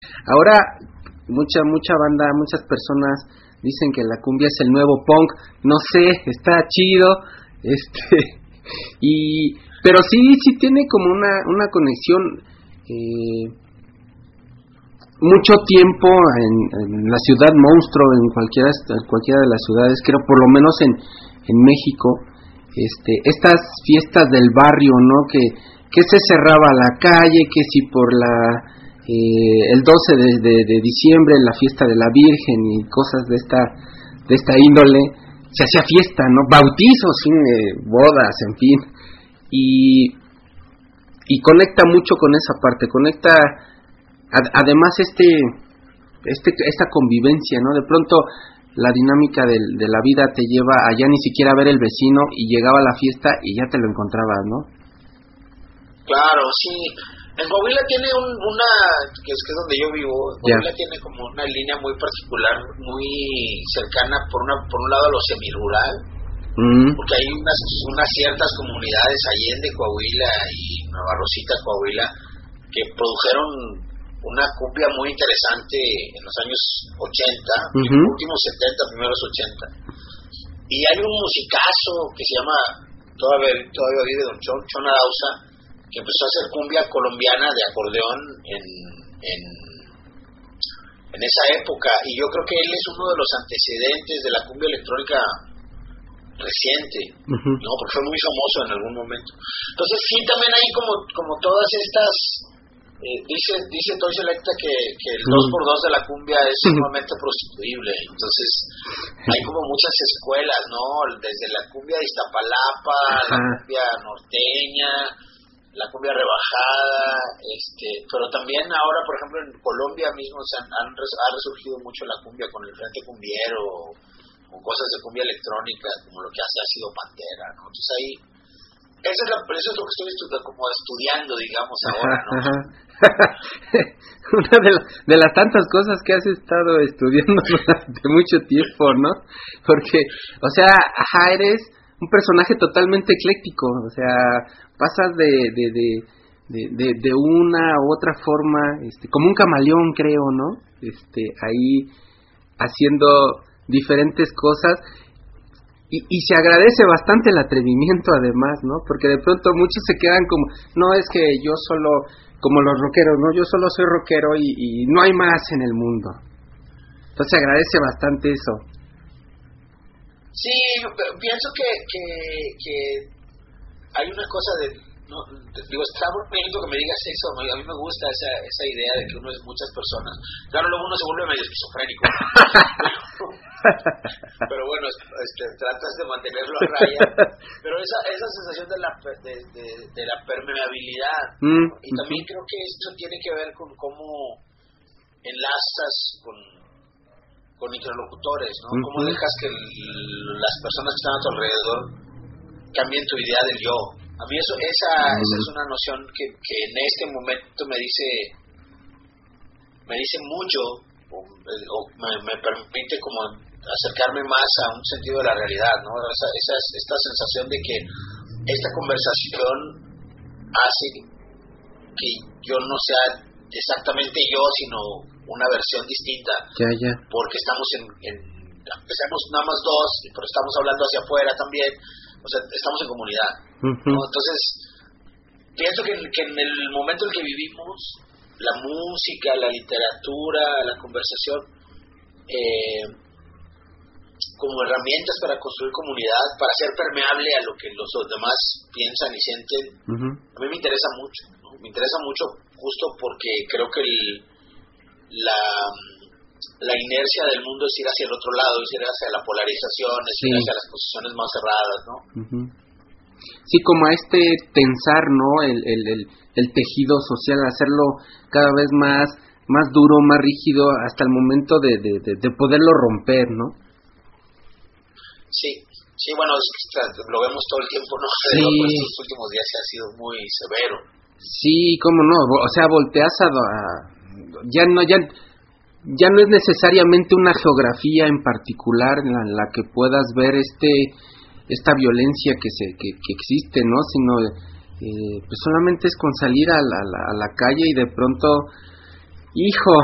Ahora mucha banda, muchas personas dicen que la cumbia es el nuevo punk. No sé, está chido, pero sí tiene como una conexión. Mucho tiempo en la ciudad monstruo, en cualquiera de las ciudades, creo, por lo menos en México, estas fiestas del barrio, ¿no? Que se cerraba la calle, que si por el 12 de diciembre la fiesta de la Virgen y cosas de esta índole, se hacía fiesta, ¿no? Bautizos, bodas, en fin, y conecta mucho con esa parte, además esta convivencia, ¿no? De pronto la dinámica de la vida te lleva a ya ni siquiera ver el vecino y llegaba a la fiesta y ya te lo encontrabas, ¿no? Claro, sí. En Coahuila tiene que es donde yo vivo. Coahuila tiene como una línea muy particular, muy cercana por un lado a lo semirural, porque hay unas ciertas comunidades allende Coahuila y Nueva Rosita Coahuila que produjeron una cumbia muy interesante en los años 80, últimos 70, primeros 80. Y hay un musicazo que se llama, todavía vive Don Chon Adauza, que empezó a hacer cumbia colombiana de acordeón en esa época. Y yo creo que él es uno de los antecedentes de la cumbia electrónica reciente, ¿no? Porque fue muy famoso en algún momento. Entonces sí, también hay como todas estas... dice Toy Selecta que el 2x2 de la cumbia es sumamente prostituible. Entonces hay como muchas escuelas, ¿no? Desde la cumbia de Iztapalapa, la cumbia norteña, la cumbia rebajada, pero también ahora, por ejemplo, en Colombia mismo ha resurgido mucho la cumbia con el Frente Cumbiero, con cosas de cumbia electrónica, como lo que ha sido Pantera, ¿no? Entonces ahí eso es lo que estoy como estudiando, digamos, ahora, ¿no? Una de las tantas cosas que has estado estudiando durante mucho tiempo, ¿no? Porque, o sea, eres un personaje totalmente ecléctico, o sea, pasas de una u otra forma, como un camaleón, creo, ¿no? Ahí haciendo diferentes cosas. Y se agradece bastante el atrevimiento, además, ¿no? Porque de pronto muchos se quedan como, no, es que yo solo, como los rockeros, ¿no? Yo solo soy rockero y no hay más en el mundo. Entonces se agradece bastante eso. Sí, pienso que hay una cosa está bonito que me digas eso. A mí me gusta esa idea de que uno es muchas personas. Claro, luego uno se vuelve medio esquizofrénico. Pero bueno, tratas de mantenerlo a raya. Pero esa sensación de la permeabilidad, y también creo que esto tiene que ver con cómo enlazas con interlocutores, ¿no? Cómo dejas que las personas que están a tu alrededor cambien tu idea del yo. A mí esa es una noción que en este momento me dice mucho, o me permite como acercarme más a un sentido de la realidad, ¿no? Esta sensación de que esta conversación hace que yo no sea exactamente yo, sino una versión distinta, porque estamos empezamos nada más dos, pero estamos hablando hacia afuera también, o sea, estamos en comunidad, ¿no? Entonces pienso que en el momento en que vivimos, la música, la literatura, la conversación, como herramientas para construir comunidad, para ser permeable a lo que los demás piensan y sienten, a mí me interesa mucho, ¿no? Me interesa mucho justo porque creo que la inercia del mundo es ir hacia el otro lado, es ir hacia la polarización, es ir hacia las posiciones más cerradas, ¿no? Sí, como a tensar, ¿no? El tejido social, hacerlo cada vez más duro, más rígido, hasta el momento de poderlo romper, ¿no? Sí, bueno, lo vemos todo el tiempo, ¿no? Sí. Estos últimos días ha sido muy severo. Sí, cómo no, o sea, volteas ya no es necesariamente una geografía en particular en la que puedas ver esta violencia que existe, ¿no? Sino pues solamente es con salir a la calle y de pronto, hijo,